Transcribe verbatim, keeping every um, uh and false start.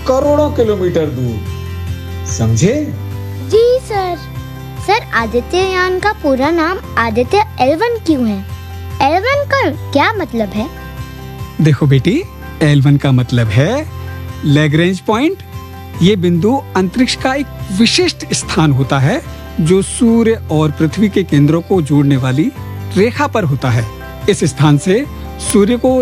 करोड़ों किलोमीटर दूर। समझे? जी सर। सर, आदित्ययान का पूरा नाम आदित्य एल वन क्यों है? एल वन का क्या मतलब है? देखो बेटी, एल वन का मतलब है लैग्रेंज पॉइंट। ये बिंदु अंतरिक्ष का एक विशिष्ट स्थान होता है जो सूर्य और पृथ्वी के केंद्रों को जोड़ने वाली रेखा पर होता है। इस स्थान से सूर्य को